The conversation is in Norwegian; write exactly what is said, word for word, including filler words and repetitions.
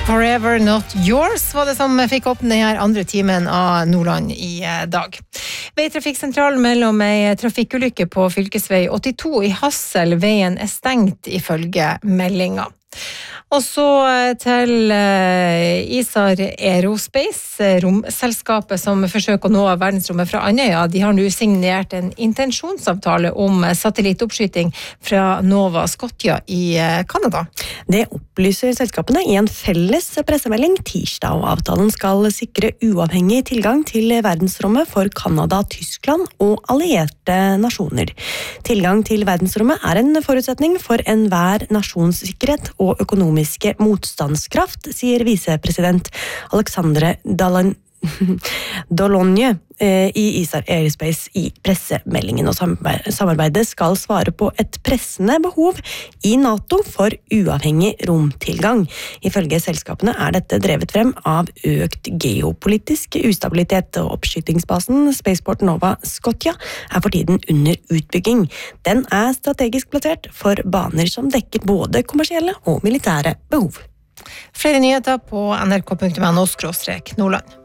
Forever Not Yours var det som fikk opp denne andre timen av Nordland i dag. Veitrafikksentralen mellom ei trafikkulykke på fylkesvei åttito i Hassel. Veien er stengt ifølge meldinga. Og så til Isar Aerospace, romselskapet som forsøker å nå verdensrommet fra Andøya. De har nå signert en intensjonsavtale om satellittoppskyting fra Nova Scotia i Kanada. Det opplyser selskapene i en felles pressemelding tirsdag, og avtalen skal sikre uavhengig tilgang til verdensrommet for Kanada, Tyskland og allierte nasjoner. Tilgang til verdensrommet er en forutsetning for enhver nasjons sikkerhet og økonomiske motstandskraft, sier visepresident Alexandre Dalan Dologne i Isar Aerospace i pressemeldingen, og samarbeidet skal svare på et pressende behov i NATO for uavhengig romtilgang. Ifølge selskapene er dette drevet frem av økt geopolitisk ustabilitet, og oppskytingsbasen Spaceport Nova Scotia er for tiden under utbygging. Den er strategisk plassert for baner som dekker både kommersielle og militære behov. Flere nyheter på nrk punktum no skråstrek Nordland.